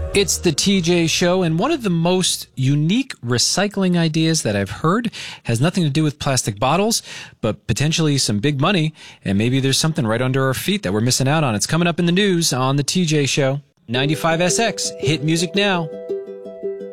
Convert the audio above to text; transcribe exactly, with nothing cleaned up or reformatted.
It's the T J Show, and one of the most unique recycling ideas that I've heard has nothing to do with plastic bottles, but potentially some big money, and maybe there's something right under our feet that we're missing out on. It's coming up in the news on the T J Show. ninety-five S X, hit music now.